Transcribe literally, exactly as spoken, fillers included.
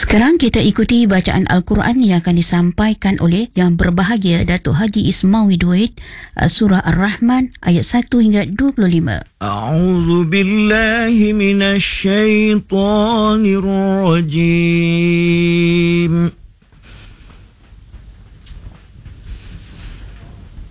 Sekarang kita ikuti bacaan Al-Quran yang akan disampaikan oleh Yang Berbahagia Datuk Haji Ismawi Duit, Surah Ar-Rahman ayat satu hingga dua puluh lima. A'udzu billahi minasy syaithanir rajim.